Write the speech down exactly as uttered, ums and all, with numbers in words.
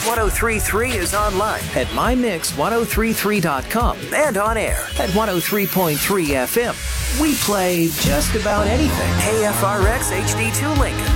one oh three point three is online at my mix ten thirty-three dot com and on air at one oh three point three F M. We play just about anything. K F R X H D two Lincoln,